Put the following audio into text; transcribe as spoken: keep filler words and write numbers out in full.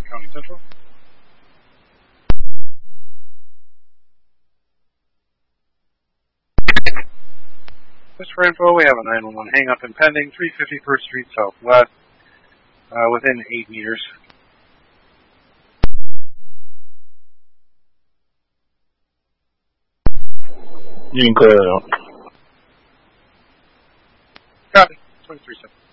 County Central. Just for info, we have a nine one one hang-up and pending, three fifty-first Street Southwest, uh, within eight meters. You can clear that out. Copy. twenty-three seconds.